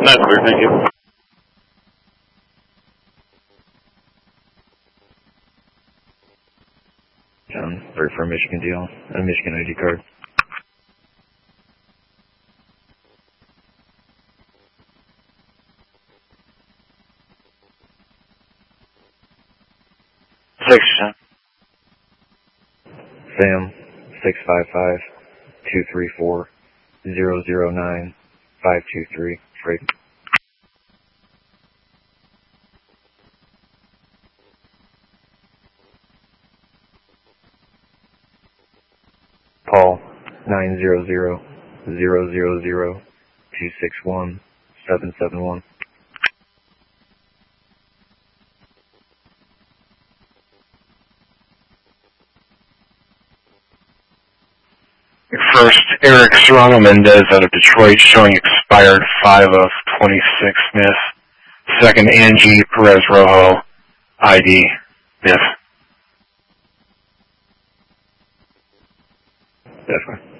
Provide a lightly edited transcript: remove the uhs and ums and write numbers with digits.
That's clear, thank you. For a Michigan deal, a Michigan ID card. Section. Sam 655-234-009-523. Freight. Paul 900-000-261-771. First, Eric Serrano Mendez out of Detroit, showing expired 5 of 26 miss. Second, Angie Perez Rojo, ID miss. Definitely.